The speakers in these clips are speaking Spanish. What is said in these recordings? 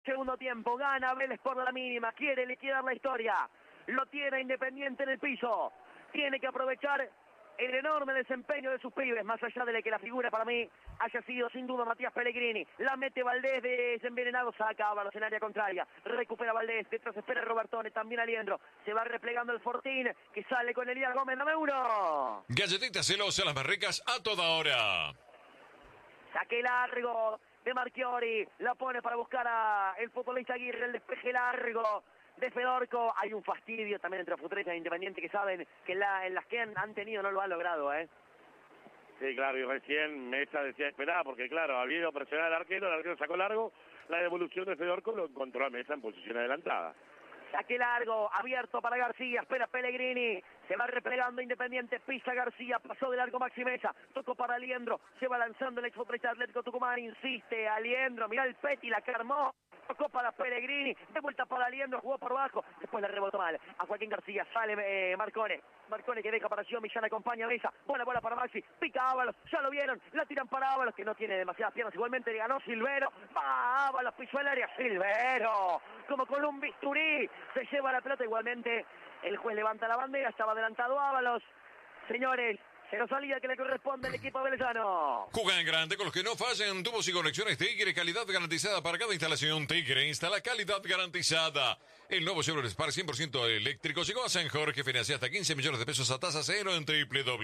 Segundo tiempo, gana Vélez por la mínima, quiere liquidar la historia, lo tiene Independiente en el piso, tiene que aprovechar el enorme desempeño de sus pibes, más allá de que la figura para mí haya sido sin duda Matías Pellegrini. La mete Valdés desenvenenado, saca a Ábalos en área contraria, recupera Valdés, detrás espera Robertone, también Aliendro, se va replegando el Fortín, que sale con Elías Gómez, dame uno. Galletitas celosas, las más ricas a toda hora. Saque largo de Marchiori, la pone para buscar a el futbolista Aguirre, el despeje largo de Fedorco. Hay un fastidio también entre los futbolistas de Independiente que saben que en las que han tenido no lo han logrado, Sí, claro, y recién Mesa decía esperada, porque claro, había ido a presionar al arquero, el arquero sacó largo, la devolución de Fedorco lo encontró a Mesa en posición adelantada. Saque largo, abierto para García, espera Pellegrini, se va replegando Independiente, pisa García, pasó de largo Maxi Mesa, tocó para Aliendro, se va lanzando el exfutbolista Atlético Tucumán, insiste Aliendro, mirá el Peti, la que armó, tocó para Pellegrini, de vuelta para Aliendro, jugó por abajo, después le rebotó mal, a Joaquín García, sale Marcone que deja para Gio, Millán acompaña a Mesa, buena bola para Maxi, pica Ábalos, ya lo vieron, la tiran para Ábalos, que no tiene demasiadas piernas, igualmente le ganó Silvero, va Ábalos, pisó el área, Silvero, como con un bisturí, se lleva la pelota, igualmente el juez levanta la bandera, estaba adelantado Ábalos, señores, se nos salía que le corresponde al equipo velezano. Juega en grande con los que no fallan. Tubos y conexiones Tigre, calidad garantizada para cada instalación. Tigre instala calidad garantizada. El nuevo Chevrolet Spark 100% eléctrico llegó a San Jorge. Financia hasta 15 millones de pesos a tasa cero en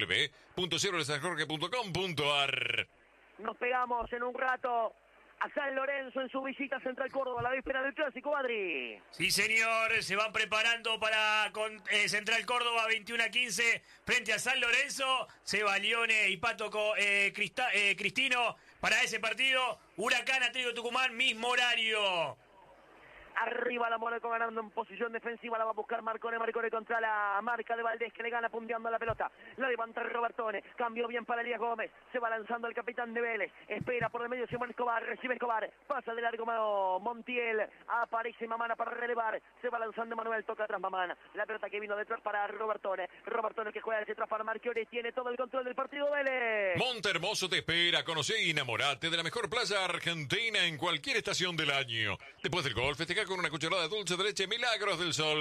www.chevroletsanjorge.com.ar. Nos pegamos en un rato a San Lorenzo en su visita a Central Córdoba, la víspera del Clásico, Adri. Sí, señor, se van preparando para Central Córdoba 21-15 frente a San Lorenzo. Seba Lione y Pato Cristino para ese partido. Huracán Atlético Tucumán, mismo horario. Arriba la Mónaco ganando en posición defensiva, la va a buscar Marcone contra la marca de Valdés que le gana punteando la pelota, la levanta Robertone, cambió bien para Elías Gómez, se va lanzando el capitán de Vélez, espera por el medio Simón Escobar, recibe Escobar, pasa de largo Montiel, aparece Mamana para relevar, se va lanzando Manuel, toca atrás Mamana, la pelota que vino detrás para Robertone que juega hacia atrás para Marchiori, tiene todo el control del partido Vélez. Monte Hermoso te espera, conoce y enamorate de la mejor playa argentina en cualquier estación del año. Después del golf, festeja con una cucharada de dulce de leche Milagros del Sol,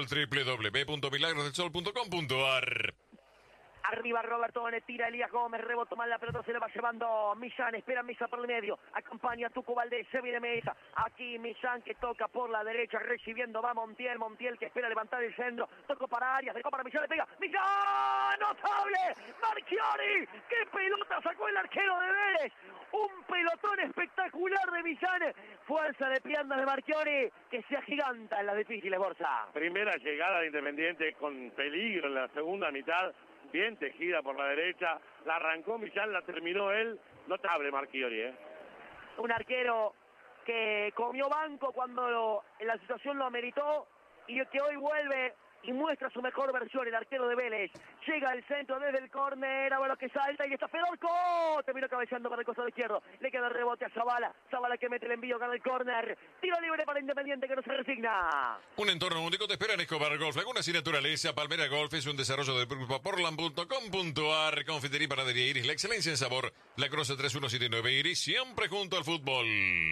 www.milagrosdelsol.com.ar. Arriba Robertone, tira Elías Gómez, rebotó mal la pelota, se le va llevando Millán, espera Mesa por el medio, acompaña a Tuco Valdés, se viene Mesa, aquí Millán que toca por la derecha, recibiendo va Montiel que espera levantar el centro, tocó para Arias, dejó para Millán, le pega, Millán, notable, Marchiori, qué pelota sacó el arquero de Vélez, un pelotón espectacular de Millán, fuerza de piernas de Marchiori, que se agiganta en las difíciles, Borja. Primera llegada de Independiente con peligro en la segunda mitad, bien tejida por la derecha, la arrancó Millán, la terminó él, notable Marchiori, Un arquero que comió banco cuando la situación lo ameritó y que hoy vuelve y muestra su mejor versión, el arquero de Vélez. Llega al centro desde el córner, Ábalos que salta y está Fedorco, terminó cabeceando para el costado izquierdo, le queda el rebote a Zavala que mete el envío, gana el córner, tiro libre para Independiente que no se resigna. Un entorno único te espera en Escobar Golf, Laguna sin naturaleza. Palmera Golf es un desarrollo del grupo Portland.com.ar. Confitería y panadería Iris, la excelencia en sabor. La Croce 3179 Iris, siempre junto al fútbol.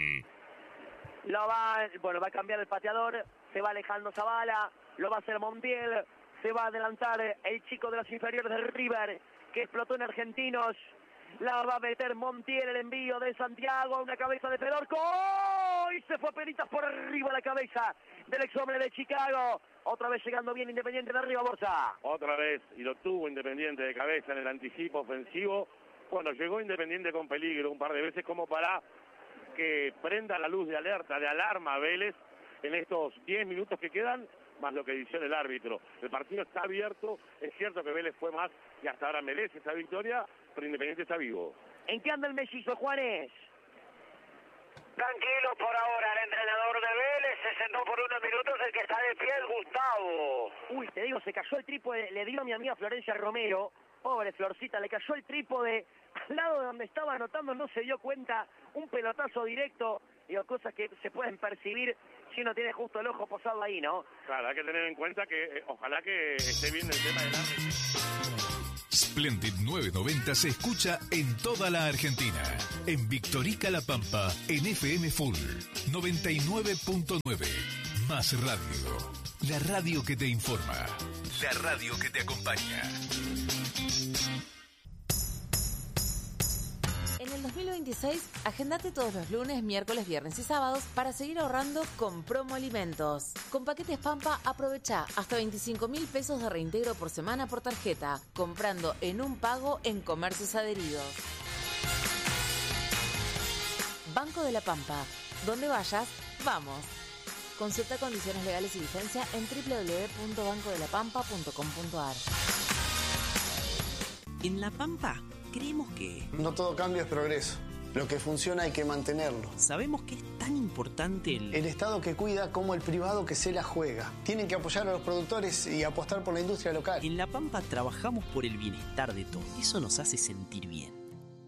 Va a cambiar el pateador, se va alejando Zavala, lo va a hacer Montiel, se va a adelantar el chico de las inferiores de River, que explotó en Argentinos, la va a meter Montiel, el envío de Santiago, una cabeza de Fedorco, y se fue penitas por arriba la cabeza del ex hombre de Chicago, otra vez llegando bien Independiente de arriba, Borja. Otra vez, y lo tuvo Independiente de cabeza en el anticipo ofensivo, cuando llegó Independiente con peligro un par de veces como para que prenda la luz de alerta, de alarma a Vélez en estos 10 minutos que quedan, más lo que dice el árbitro. El partido está abierto, es cierto que Vélez fue más y hasta ahora merece esa victoria, pero Independiente está vivo. ¿En qué anda el mellizo, Juanes? Tranquilo por ahora, el entrenador de Vélez se sentó por unos minutos, el que está de pie es Gustavo. Uy, te digo, se cayó el trípode, le dio a mi amiga Florencia Romero, pobre Florcita, le cayó el trípode al lado de donde estaba anotando, no se dio cuenta, un pelotazo directo, digo, cosas que se pueden percibir si uno tiene justo el ojo posado ahí, ¿no? Claro, hay que tener en cuenta que ojalá que esté bien el tema del árbitro. Splendid 990 se escucha en toda la Argentina. En Victorica La Pampa, en FM Full 99.9. Más radio. La radio que te informa. La radio que te acompaña. En el 2026, agendate todos los lunes, miércoles, viernes y sábados para seguir ahorrando con Promo Alimentos. Con paquetes Pampa, aprovecha hasta 25.000 pesos de reintegro por semana por tarjeta, comprando en un pago en comercios adheridos. Banco de la Pampa. Donde vayas, vamos. Consulta condiciones legales y vigencia en www.bancodelapampa.com.ar. En La Pampa creemos que no todo cambio es progreso. Lo que funciona hay que mantenerlo. Sabemos que es tan importante el Estado que cuida como el privado que se la juega. Tienen que apoyar a los productores y apostar por la industria local. En La Pampa trabajamos por el bienestar de todos. Eso nos hace sentir bien.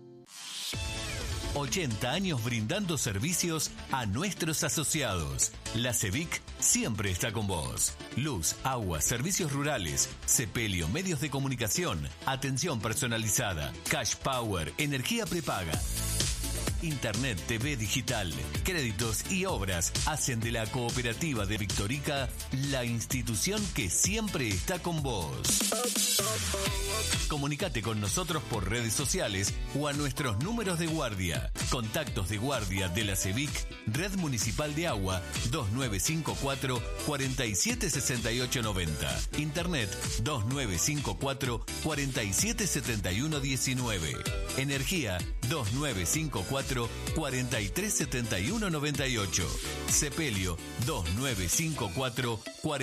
80 años brindando servicios a nuestros asociados. La CEVIC siempre está con vos. Luz, agua, servicios rurales, sepelio, medios de comunicación, atención personalizada, cash power, energía prepaga. Internet, TV digital, créditos y obras hacen de la Cooperativa de Victorica la institución que siempre está con vos. Comunicate con nosotros por redes sociales o a nuestros números de guardia. Contactos de guardia de la CEVIC, Red Municipal de Agua, 2954 476890. Internet 2954 477119. Energía 2954 437198. Sepelio 2954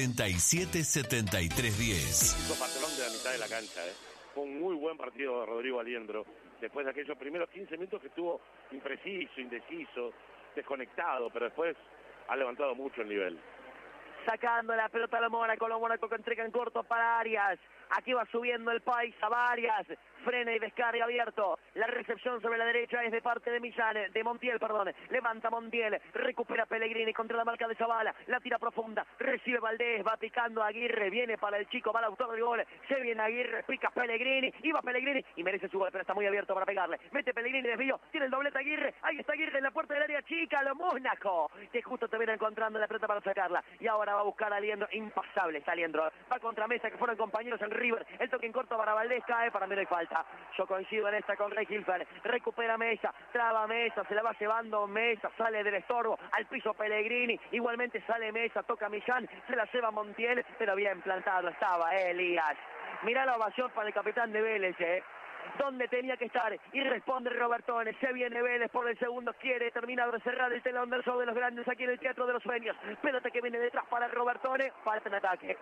477310. Patrón de la mitad de la cancha, Fue un muy buen partido de Rodrigo Aliendro. Después de aquellos primeros 15 minutos que estuvo impreciso, indeciso, desconectado, pero después ha levantado mucho el nivel. Sacando la pelota a los Mónaco que entrega en corto para Arias. Aquí va subiendo el Paisa, va Arias, frena y descarga abierto. La recepción sobre la derecha es de parte de Montiel. Levanta Montiel, recupera Pellegrini contra la marca de Zavala. La tira profunda, recibe Valdés, va picando Aguirre, viene para el chico, va el autor del gol. Se viene Aguirre, pica Pellegrini, y va Pellegrini y merece su gol, pero está muy abierto para pegarle. Mete Pellegrini, desvío, tiene el doblete Aguirre. Ahí está Aguirre en la puerta del área chica, lo Mónaco, que justo te viene encontrando la pelota para sacarla. Y ahora va a buscar a Aliendro, impasable está Aliendro. Va contra Mesa, que fueron compañeros en River. El toque en corto para Valdés, cae, para mí no hay falta. Yo coincido en esta con Rey Hilfer. Recupera Mesa, traba Mesa, se la va llevando Mesa, sale del estorbo, al piso Pellegrini, igualmente sale Mesa, toca Millán, se la lleva Montiel, pero bien plantado estaba Elías. Mirá la ovación para el capitán de Vélez, donde tenía que estar, y responde Robertone. Se viene Vélez por el segundo, quiere terminar de cerrar el telón del show de los grandes aquí en el Teatro de los Sueños. Pelota que viene detrás para Robertone, falta en ataque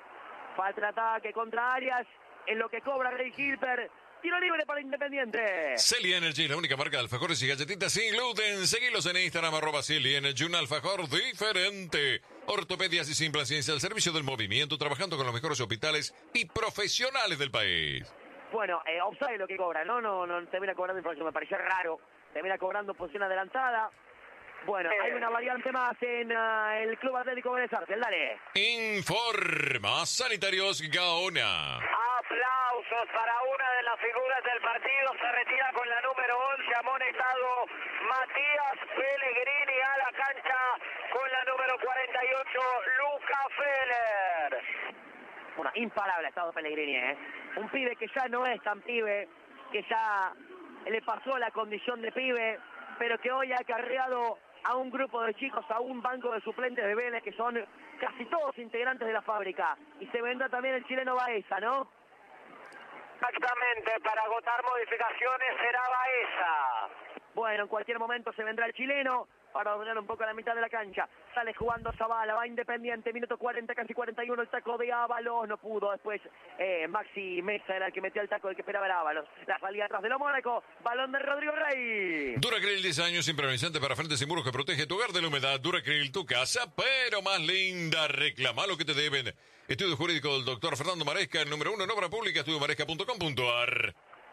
contra Arias, en lo que cobra Rey Hilfer. Tiro libre para Independiente. Celi Energy, la única marca de alfajores y galletitas sin gluten. Seguilos en Instagram, @Celi Energy, un alfajor diferente. Ortopedias y sin ciencia al servicio del movimiento, trabajando con los mejores hospitales y profesionales del país. Bueno, offside lo que cobra, no termina cobrando información, me pareció raro. Termina cobrando posición adelantada. Bueno, hay una variante más en el Club Atlético Vélez Sarsfield, dale. Informa Sanitarios Gaona. Aplausos para una de las figuras del partido. Se retira con la número 11, amonestado Matías Pellegrini a la cancha con la número 48, Luca Feller. Bueno, imparable ha estado Pellegrini, Un pibe que ya no es tan pibe, que ya le pasó la condición de pibe, pero que hoy ha acarreado a un grupo de chicos, a un banco de suplentes de Vélez, que son casi todos integrantes de la fábrica. Y se vendrá también el chileno Baeza, ¿no? Exactamente, para agotar modificaciones será Baeza. Bueno, en cualquier momento se vendrá el chileno para dominar un poco la mitad de la cancha. Sale jugando Zavala, va Independiente, minuto 40, casi 41, el taco de Ábalos, no pudo. Después Maxi Mesa era el que metió el taco del que esperaba el Ábalos. La salida atrás de los Mónaco, balón de Rodrigo Rey. Duracril, 10 años, impermeabilizante para frentes y muros que protege tu hogar de la humedad. Duracril, tu casa, pero más linda. Reclama lo que te deben. Estudio jurídico del doctor Fernando Maresca, el número 1 en obra pública, estudiomaresca.com.ar.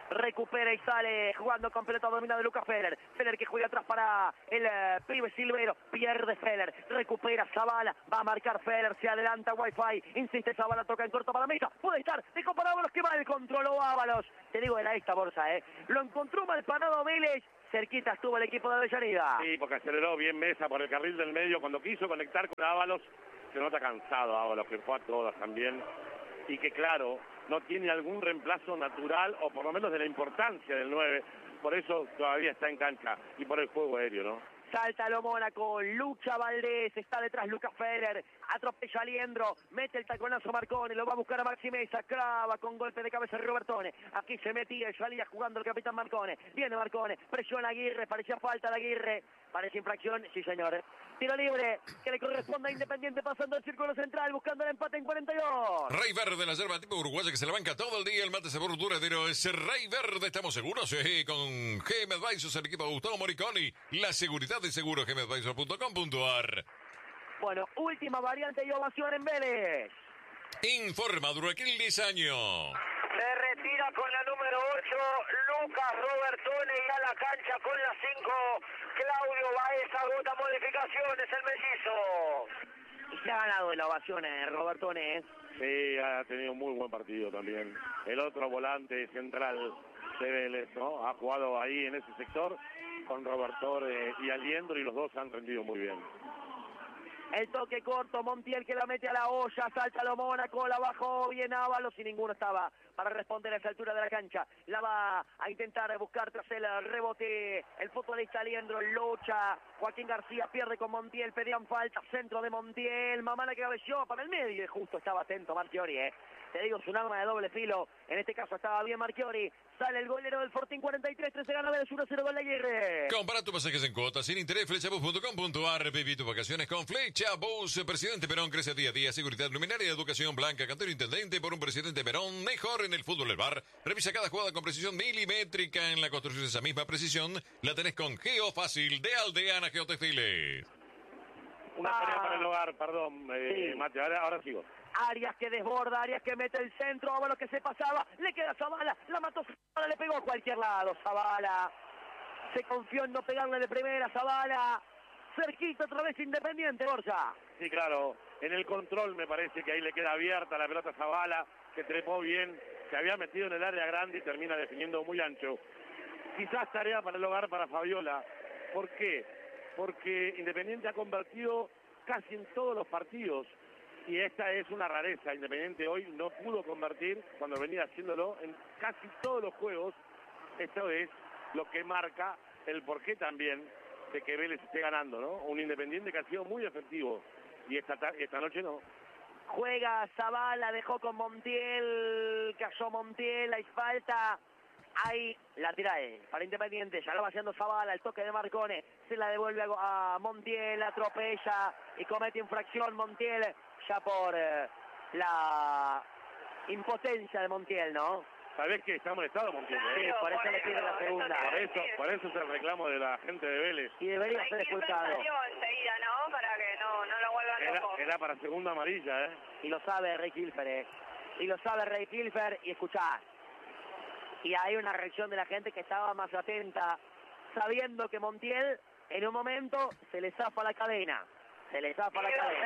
recupera y sale jugando con pelota dominada de Lucas Feller. Feller que juega atrás para el pibe Silvero, pierde Feller, recupera Zavala, va a marcar Feller, se adelanta Wi-Fi, insiste Zavala, toca en corto para Mesa, puede estar, dejó para Ábalos, que mal controló Ábalos, te digo era esta bolsa, lo encontró mal parado Vélez, cerquita estuvo el equipo de Avellaneda. Sí, porque aceleró bien Mesa por el carril del medio, cuando quiso conectar con Ábalos, se nota cansado Ábalos, que fue a todas también, y que claro, no tiene algún reemplazo natural, o por lo menos de la importancia del 9, por eso todavía está en cancha, y por el juego aéreo, ¿no? Salta lo Mónaco, lucha Valdés, está detrás Lucas Feller, atropella a Liendro, mete el taconazo Marcone, lo va a buscar a Maxi Mesa, clava con golpe de cabeza Robertone, aquí se metía y salía jugando el capitán Marcone, viene Marcone, presiona a Aguirre, parecía falta de Aguirre, parece infracción, sí señor, tiro libre, que le corresponde a Independiente pasando el círculo central, buscando el empate en 42. Rey Verde, la yerba tipo uruguaya que se la banca todo el día, el mate sabor duradero es Rey Verde, estamos seguros, con GM Advisors, el equipo de Gustavo Moriconi, la seguridad de seguro, gmadvisor.com.ar. Bueno, última variante y ovación en Vélez. Informa Duraquil 10 años. Se retira con la número 8, Lucas Robertone, y a la cancha con la 5, Claudio Baez, agota modificaciones, el mellizo. Y se ha ganado la ovación, Robertone. Sí, ha tenido un muy buen partido también. El otro volante central de Vélez, ¿no? Ha jugado ahí en ese sector con Robertone y Aliendro, y los dos han rendido muy bien. El toque corto, Montiel que la mete a la olla, salta lo Mónaco, la bajó bien Ábalos y ninguno estaba para responder a esa altura de la cancha. La va a intentar buscar tras el rebote el futbolista Aliendro, lucha, Joaquín García pierde con Montiel, pedían falta, centro de Montiel, Mamana que cabeció para el medio y justo estaba atento Marchiori, Te digo, es un arma de doble filo, en este caso estaba bien Marchiori, sale el golero del Fortín 43, se gana Vélez 1-0 gol de Aguirre. Compara tus pasajes en cuotas sin interés, flechabus.com.ar, viví tus vacaciones con Flechabus. Presidente Perón crece día a día, seguridad, luminaria, educación blanca, cantero intendente por un presidente Perón, mejor en el fútbol del bar. Revisa cada jugada con precisión milimétrica, en la construcción de esa misma precisión la tenés con Geofácil de Aldeana Geotextiles. Una tarea para el hogar, perdón, sí. Mate, ahora sigo. Arias que desborda, Arias que mete el centro, Ábalos que se pasaba, le queda Zavala, la mató Zavala, le pegó a cualquier lado, Zavala, se confió en no pegarle de primera, Zavala, cerquita otra vez Independiente, Borja. Sí, claro, en el control me parece que ahí le queda abierta la pelota a Zavala, que trepó bien, se había metido en el área grande y termina definiendo muy ancho. Quizás tarea para el hogar para Fabiola. ¿Por qué? Porque Independiente ha convertido casi en todos los partidos. Y esta es una rareza. Independiente hoy no pudo convertir cuando venía haciéndolo en casi todos los juegos. Esto es lo que marca el porqué también de que Vélez esté ganando, ¿no? Un Independiente que ha sido muy efectivo. Y esta noche no. Juega Zavala, dejó con Montiel, cayó Montiel, hay falta. Ahí la tira para Independiente, ya lo va haciendo Zavala, el toque de Marcone, se la devuelve a Montiel, atropella y comete infracción Montiel, ya por la impotencia de Montiel, ¿no? Sabés que está molestado Montiel, Sí, por eso le pide la segunda. Por eso es el reclamo de la gente de Vélez. Y debería ser expulsado. Enseguida, ¿no? Para que no lo vuelvan loco. Era para segunda amarilla, Y lo sabe Rey Kilfer, Y lo sabe Rey Kilfer, y escuchá. Y hay una reacción de la gente que estaba más atenta, sabiendo que Montiel en un momento se le zafa la cadena. Se levantó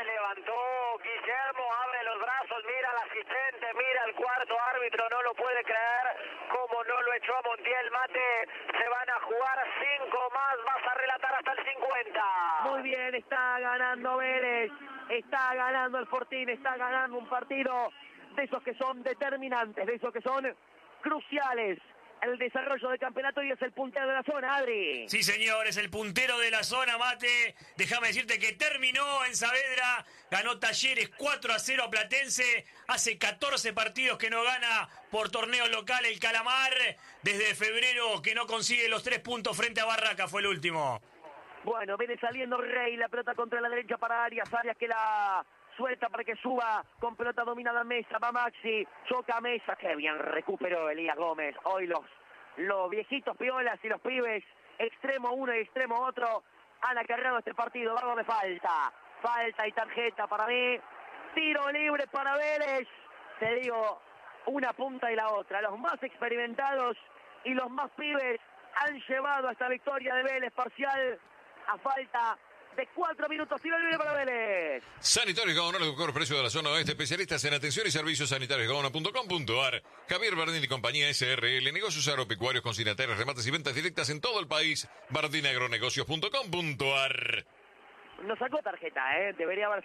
Guillermo, abre los brazos, mira al asistente, mira al cuarto árbitro, no lo puede creer, como no lo echó a Montiel. Mate, se van a jugar 5 más, vas a relatar hasta el 50. Muy bien, está ganando Vélez, está ganando el Fortín, está ganando un partido de esos que son determinantes, de esos que son cruciales. El desarrollo del campeonato y es el puntero de la zona, Adri. Sí, señor, es el puntero de la zona, Mate. Déjame decirte que terminó en Saavedra, ganó Talleres 4-0 a Platense. Hace 14 partidos que no gana por torneo local el Calamar. Desde febrero que no consigue los 3 puntos frente a Barraca, fue el último. Bueno, viene saliendo Rey, la pelota contra la derecha para Arias que la suelta para que suba con pelota dominada Mesa, va Maxi, choca Mesa, que bien recuperó Elías Gómez. Hoy los viejitos piolas y los pibes, extremo uno y extremo otro, han acarreado este partido. Algo de falta y tarjeta para mí, tiro libre para Vélez, te digo, una punta y la otra. Los más experimentados y los más pibes han llevado a esta victoria de Vélez parcial a falta de 4 minutos. Tiro libre para Vélez. Sanitarios Gaona, el mejor precio de la zona oeste. Especialistas en atención y servicios sanitarios. Gaona.com.ar. Javier Bardini y compañía SRL. Negocios agropecuarios, consignatarios, remates y ventas directas en todo el país. BardiniAgronegocios.com.ar. No sacó tarjeta, debería haber